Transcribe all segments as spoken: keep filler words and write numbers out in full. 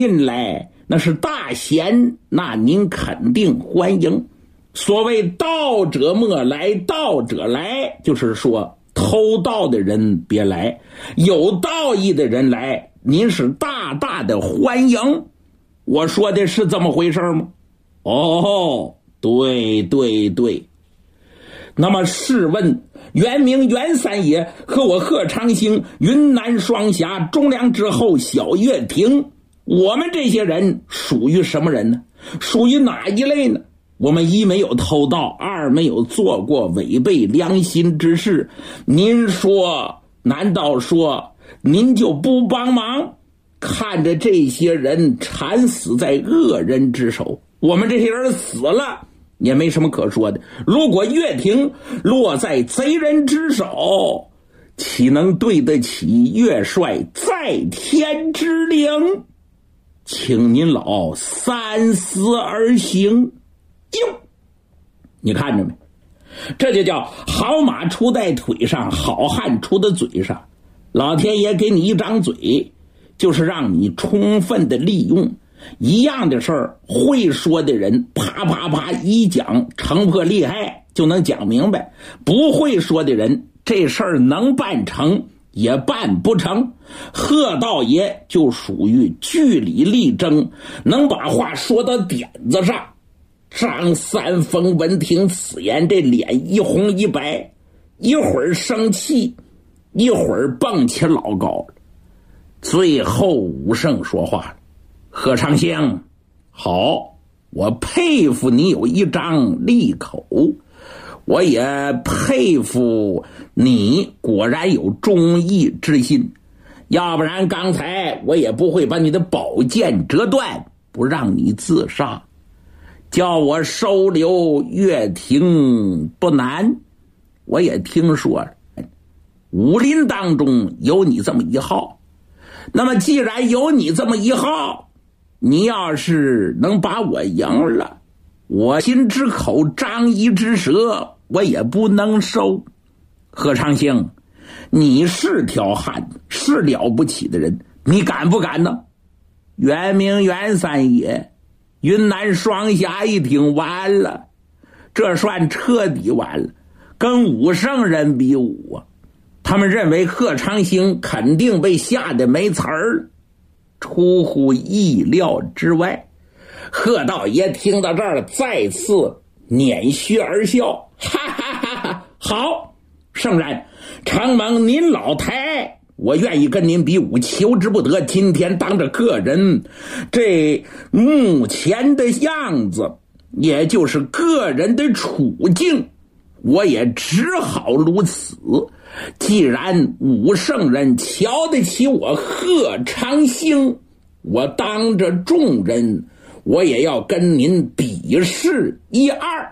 进来那是大贤，那您肯定欢迎。所谓道者莫来，道者来，就是说偷盗的人别来，有道义的人来，您是大大的欢迎。我说的是这么回事吗？哦，对对对。那么试问，原名袁三爷和我贺长兴云南双峡中梁之后小月亭，我们这些人属于什么人呢？属于哪一类呢？我们一没有偷盗，二没有做过违背良心之事。您说，难道说您就不帮忙？看着这些人惨死在恶人之手，我们这些人死了也没什么可说的。如果月亭落在贼人之手，岂能对得起岳帅在天之灵？请您老三思而行。哟，你看着没？这就叫好马出在腿上，好汉出在嘴上。老天爷给你一张嘴，就是让你充分的利用。一样的事儿，会说的人啪啪啪一讲，成破厉害就能讲明白；不会说的人，这事儿能办成也办不成。贺道爷就属于据理力争，能把话说到点子上。张三丰闻听此言，这脸一红一白，一会儿生气，一会儿蹦起老高了。最后武圣说话了：贺长兴，好，我佩服你有一张利口，我也佩服你果然有忠义之心，要不然刚才我也不会把你的宝剑折断，不让你自杀。叫我收留岳亭不难，我也听说了，武林当中有你这么一号。那么既然有你这么一号，你要是能把我赢了，我心之口张仪之舌我也不能收。贺长兴，你是条汉子，是了不起的人，你敢不敢呢？原名袁三爷，云南双峡一听完了，这算彻底完了，跟武圣人比武啊！他们认为贺长兴肯定被吓得没词儿，出乎意料之外。贺道爷听到这儿再次捻须而笑，哈哈哈哈！好，圣人，承蒙您老抬，我愿意跟您比武，求之不得。今天当着个人这目前的样子，也就是个人的处境，我也只好如此。既然武圣人瞧得起我贺长兴，我当着众人，我也要跟您比试一二。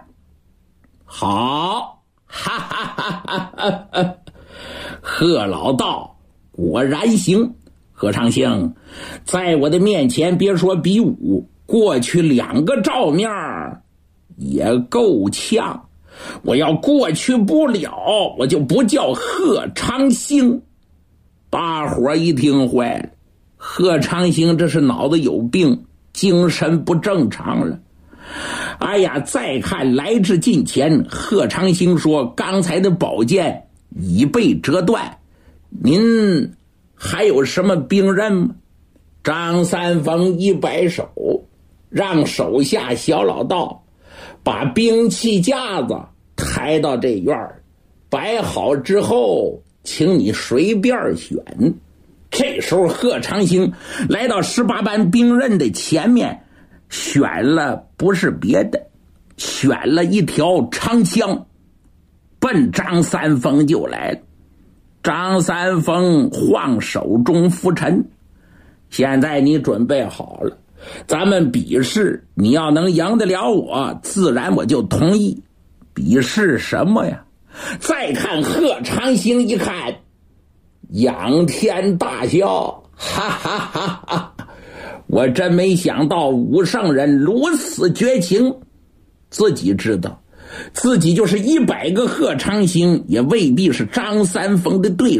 好，哈哈哈哈哈哈！贺老道果然行。贺长兴，在我的面前别说比武，过去两个照面也够呛。我要过去不了，我就不叫贺长兴。大伙一听坏了，贺长兴这是脑子有病，精神不正常了。哎呀，再看来至近前，贺长兴说：刚才的宝剑已被折断，您还有什么兵刃吗？张三丰一摆手，让手下小老道把兵器架子抬到这院儿，摆好之后请你随便选。这时候贺长兴来到十八般兵刃的前面，选了不是别的，选了一条长枪，奔张三丰就来了。张三丰晃手中拂尘，现在你准备好了，咱们比试，你要能赢得了我，自然我就同意。比试什么呀？再看贺长兴一看，仰天大笑，哈哈哈哈！我真没想到武圣人如此绝情，自己知道自己就是一百个贺长兴也未必是张三丰的对手。